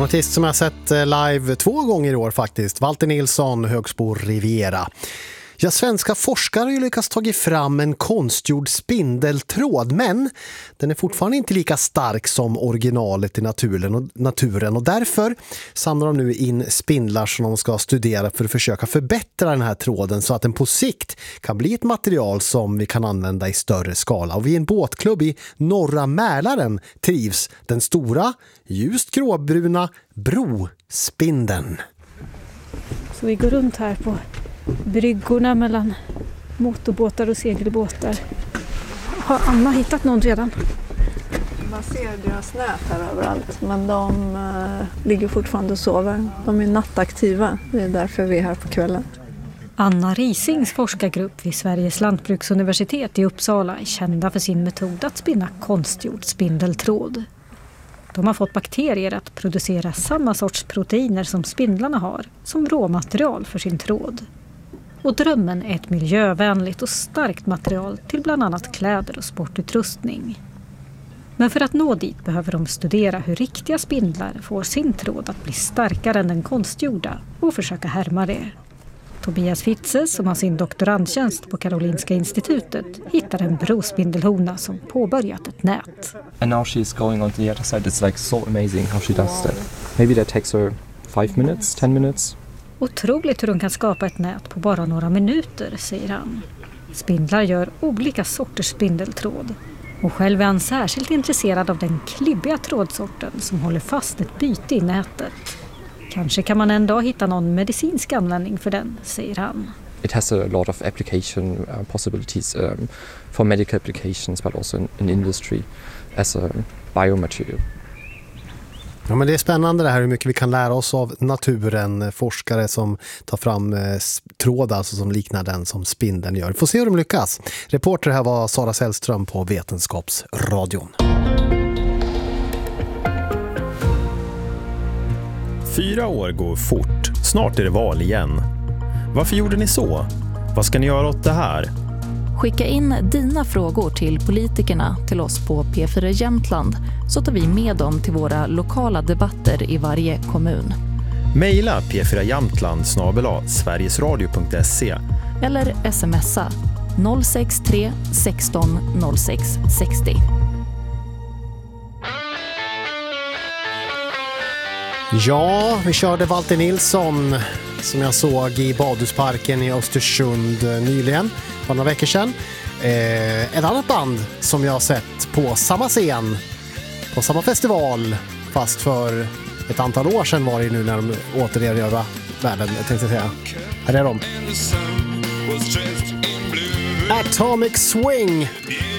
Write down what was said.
En artist som jag sett live 2 gånger i år faktiskt. Walter Nilsson, Högsbo Riviera. Ja, svenska forskare har ju lyckats ta fram en konstgjord spindeltråd, men den är fortfarande inte lika stark som originalet i naturen och därför samlar de nu in spindlar som de ska studera för att försöka förbättra den här tråden så att den på sikt kan bli ett material som vi kan använda i större skala. Och vid en båtklubb i norra Mälaren trivs den stora, ljust gråbruna brospindeln. Så vi går runt här på bryggorna mellan motorbåtar och segelbåtar. Har Anna hittat någon redan? Man ser deras nät här överallt, men de ligger fortfarande och sover. De är nattaktiva, det är därför vi är här på kvällen. Anna Risings forskargrupp vid Sveriges lantbruksuniversitet i Uppsala är kända för sin metod att spinna konstgjord spindeltråd. De har fått bakterier att producera samma sorts proteiner som spindlarna har som råmaterial för sin tråd. Och drömmen är ett miljövänligt och starkt material till bland annat kläder och sportutrustning. Men för att nå dit behöver de studera hur riktiga spindlar får sin tråd att bli starkare än den konstgjorda och försöka härma det. Tobias Fitze, som har sin doktorandtjänst på Karolinska institutet, hittar en brospindelhona som påbörjat ett nät. And now she's going on the other side. It's like so amazing how she does that. Maybe that takes her 5 minutes, 10 minutes. Otroligt hur de kan skapa ett nät på bara några minuter, säger han. Spindlar gör olika sorters spindeltråd. Och själv är han särskilt intresserad av den klibbiga trådsorten som håller fast ett byte i nätet. Kanske kan man en dag hitta någon medicinsk användning för den, säger han. It has a lot of application possibilities for medical applications, but also in industry as a biomaterial. Ja, men det är spännande det här hur mycket vi kan lära oss av naturen. Forskare som tar fram tråd alltså som liknar den som spindeln gör. Får se hur de lyckas. Reporter här var Sara Sällström på Vetenskapsradion. 4 år går fort. Snart är det val igen. Varför gjorde ni så? Vad ska ni göra åt det här? Skicka in dina frågor till politikerna till oss på P4 Jämtland så tar vi med dem till våra lokala debatter i varje kommun. Maila p4jamtland@sverigesradio.se eller smsa 063 16 06 60. Ja, vi körde Walter Nilsson som jag såg i Badhusparken i Östersund nyligen, för några veckor sedan. Ett annat band som jag har sett på samma scen, på samma festival, fast för ett antal år sedan var det nu när de återerövra världen, jag tänkte säga. Här är de. Atomic Swing.